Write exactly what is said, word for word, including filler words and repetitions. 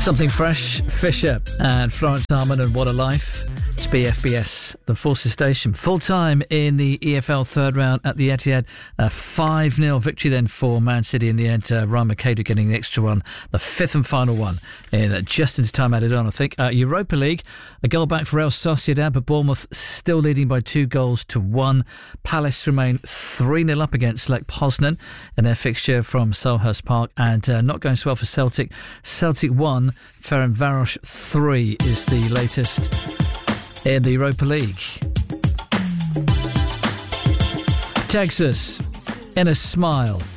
Something fresh, Fisher and Florence Armand and What a Life. It's B F B S, the Forces Station. Full time in the E F L third round at the Etihad. A five nil victory then for Man City in the end. Uh, Ryan McAdoo getting the extra one, the fifth and final one, in uh, just into time added on, I think. Uh, Europa League, a goal back for Real Sociedad, but Bournemouth still leading by two goals to one. Palace remain three nil up against Lech Poznan in their fixture from Selhurst Park, and uh, not going so well for Celtic. Celtic one, Ferencváros three is the latest in the Europa League. Texas, in a smile.